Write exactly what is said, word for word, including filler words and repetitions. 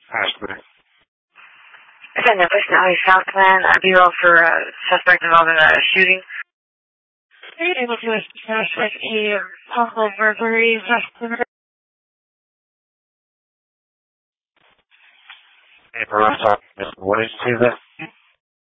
Ashburn. Again, no, West Alley Southland, a bureau for uh, suspect involved in a shooting. Are you able to assess with a possible burglary suspect? Hey, Barassa, what did you say that?